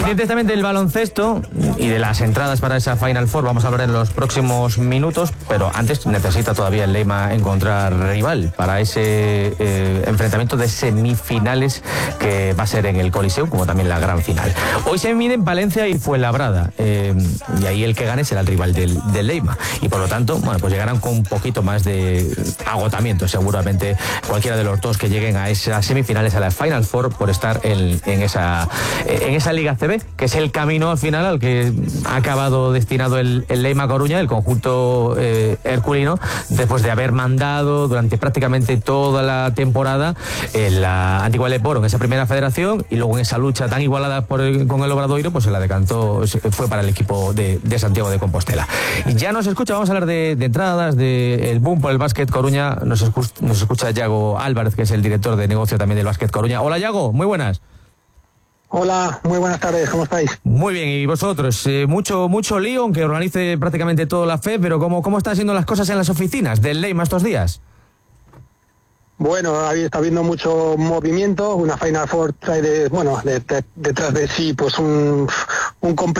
Pendientes también del baloncesto y de las entradas para esa Final Four, vamos a hablar en los próximos minutos, pero antes necesita todavía el Leima encontrar rival para ese enfrentamiento de semifinales que va a ser en el Coliseum, como también la gran final. Hoy se miden Valencia y Fuenlabrada, y ahí el que gane será el rival del Leima, y por lo tanto, bueno, pues llegarán con un poquito más de agotamiento, seguramente cualquiera de los dos que lleguen a esas semifinales, a la Final Four, por estar en esa Liga CB, que es el camino al final al que ha acabado destinado el Leima Coruña, el conjunto herculino, después de haber mandado durante prácticamente toda la temporada en la antigua Leporo, en esa primera federación, y luego en esa lucha tan igualada con el Obradoiro, pues se la decantó, fue para el equipo de Santiago de Compostela. Y ya nos escucha, vamos a hablar de entradas, del boom por el básquet Coruña. Nos escucha Yago Álvarez, que es el director de negocio también del básquet Coruña. Hola, Yago, muy buenas. Hola, muy buenas tardes, ¿cómo estáis? Muy bien, ¿y vosotros? Mucho lío, aunque organice prácticamente todo la FE, pero ¿cómo están siendo las cosas en las oficinas del Leima estos días? Bueno, ahí está habiendo mucho movimiento, una Final Four trae detrás de sí pues un complejo